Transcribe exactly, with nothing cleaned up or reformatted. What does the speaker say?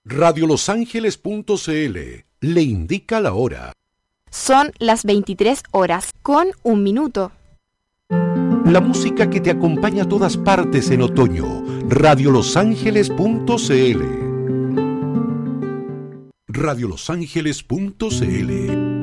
Radio Los Ángeles punto c l le indica la hora. Son las veintitrés horas con un minuto. La música que te acompaña a todas partes en otoño. Radio Los Ángeles punto c l. Radio Los Ángeles punto c l